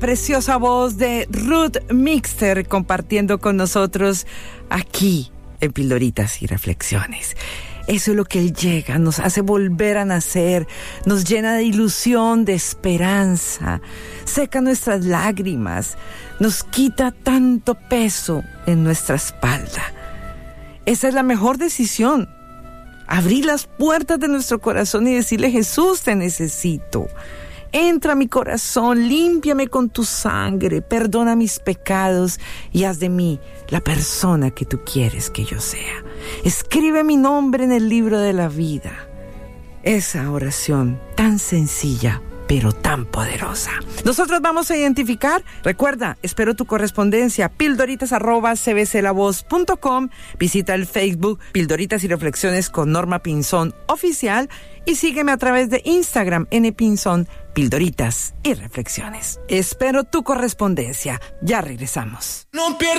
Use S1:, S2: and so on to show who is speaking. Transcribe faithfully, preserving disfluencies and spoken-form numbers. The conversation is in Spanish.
S1: preciosa voz de Ruth Mixter compartiendo con nosotros aquí en Pildoritas y Reflexiones. Eso es lo que Él llega, nos hace volver a nacer, nos llena de ilusión, de esperanza, seca nuestras lágrimas, nos quita tanto peso en nuestra espalda. Esa es la mejor decisión, abrir las puertas de nuestro corazón y decirle: Jesús, te necesito. Entra a mi corazón, límpiame con tu sangre, perdona mis pecados y haz de mí la persona que tú quieres que yo sea. Escribe mi nombre en el libro de la vida. Esa oración tan sencilla, pero tan poderosa. Nosotros vamos a identificar, recuerda, espero tu correspondencia, pildoritas arroba c b c la voz punto com, visita el Facebook Pildoritas y Reflexiones con Norma Pinzón Oficial y sígueme a través de Instagram, N Pinzón, Pildoritas y Reflexiones. Espero tu correspondencia. Ya regresamos.
S2: No pierdas